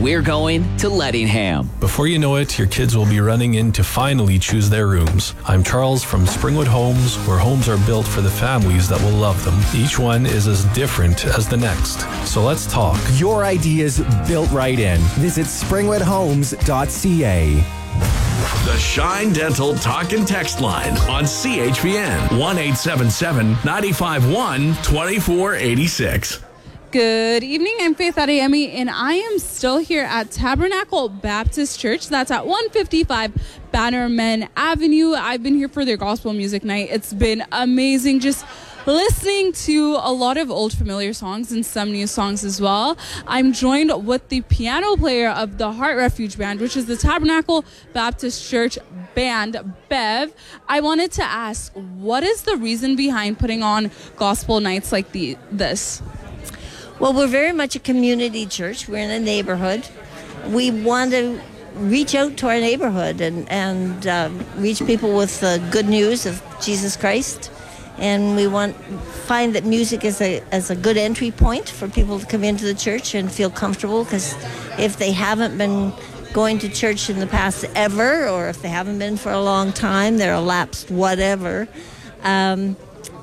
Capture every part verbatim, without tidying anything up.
we're going to Lettingham. Before you know it, your kids will be running in to finally choose their rooms. I'm Charles from Springwood Homes, where homes are built for the families that will love them. Each one is as different as the next. So let's talk. Your ideas built right in. Visit springwood homes dot c a. The Shine Dental Talk and Text Line on C H P N one eight seven seven, nine five one, two four eight six. Good evening, I'm Faith Adeyemi, and I am still here at Tabernacle Baptist Church. That's at one fifty-five Bannerman Avenue. I've been here for their gospel music night. It's been amazing just listening to a lot of old familiar songs and some new songs as well. I'm joined with the piano player of the Heart Refuge Band, which is the Tabernacle Baptist Church Band, Bev. I wanted to ask, what is the reason behind putting on gospel nights like the, this? Well, we're very much a community church. We're in a neighborhood. We want to reach out to our neighborhood and, and uh, reach people with the good news of Jesus Christ. And we want find that music is a, as a good entry point for people to come into the church and feel comfortable, because if they haven't been going to church in the past ever, or if they haven't been for a long time, they're a lapsed whatever, um,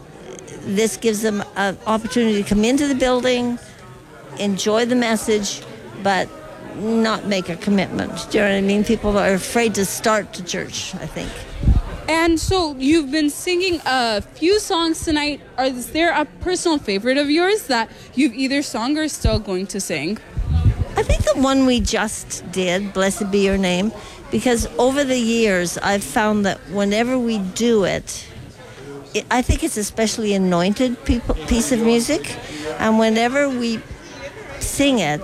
this gives them an opportunity to come into the building, enjoy the message, but not make a commitment. Do you know what I mean? People are afraid to start to church, I think. And so you've been singing a few songs tonight. Is there a personal favorite of yours that you've either sung or still going to sing? I think the one we just did, Blessed Be Your Name, because over the years I've found that whenever we do it, it I think it's especially anointed people, piece of music, and whenever we sing it,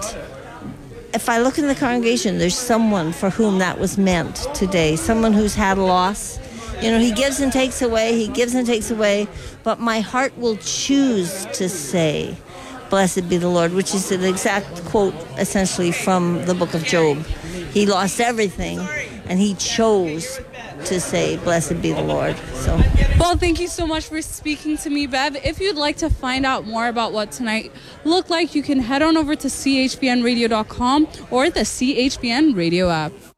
if I look in the congregation, there's someone for whom that was meant today, someone who's had a loss. You know, he gives and takes away, he gives and takes away, but my heart will choose to say, Blessed be the Lord, which is an exact quote essentially from the book of Job. He lost everything, and he chose to say, Blessed be the Lord. So, well, thank you so much for speaking to me, Bev. If you'd like to find out more about what tonight looked like, you can head on over to C H P N radio dot com or the C H P N radio app.